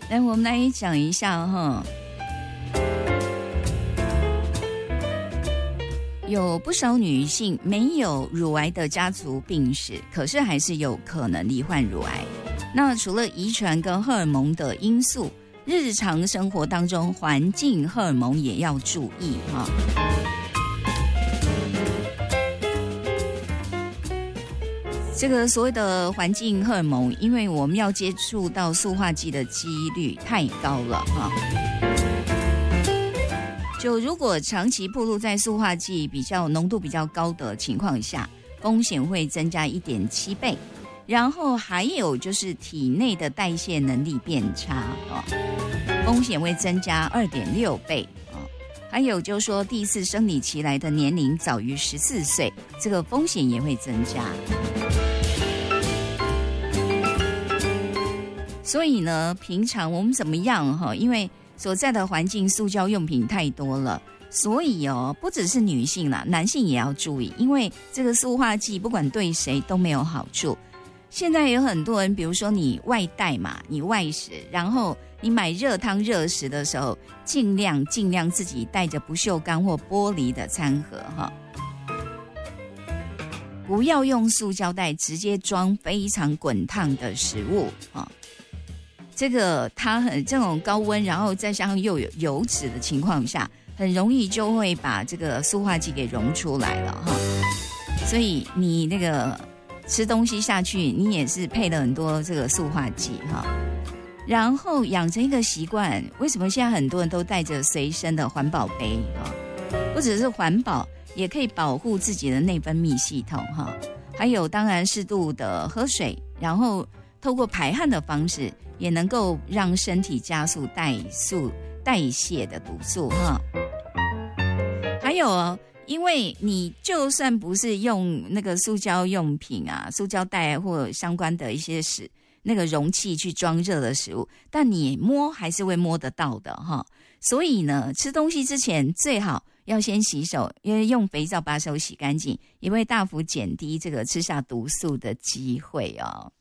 来，我们来讲一下哈。有不少女性没有乳癌的家族病史，可是还是有可能罹患乳癌。那除了遗传跟荷尔蒙的因素，日常生活当中环境荷尔蒙也要注意哈。这个所谓的环境荷尔蒙，因为我们要接触到塑化剂的几率太高了哈。就如果长期暴露在塑化剂浓度比较高的情况下，风险会增加 1.7 倍。然后还有就是体内的代谢能力变差风险会增加 2.6 倍还有就是说第4生理期来的年龄早于14岁，这个风险也会增加。所以呢，平常我们怎么样因为所在的环境塑胶用品太多了，所以不只是女性啦，男性也要注意，因为这个塑化剂不管对谁都没有好处。现在有很多人，比如说你外带嘛，你外食，然后你买热汤热食的时候，尽量自己带着不锈钢或玻璃的餐盒不要用塑胶袋直接装非常滚烫的食物这个它这种高温，然后再加上又有油脂的情况下，很容易就会把这个塑化剂给溶出来了所以你那个吃东西下去，你也是配了很多这个塑化剂然后养成一个习惯，为什么现在很多人都带着随身的环保杯不只是环保，也可以保护自己的内分泌系统还有当然适度的喝水，然后透过排汗的方式也能够让身体加速代谢的毒素还有因为你就算不是用那个塑胶用品塑胶袋或相关的一些那个容器去装热的食物，但你摸还是会摸得到的所以呢，吃东西之前最好要先洗手，因为用肥皂把手洗干净，也会大幅减低这个吃下毒素的机会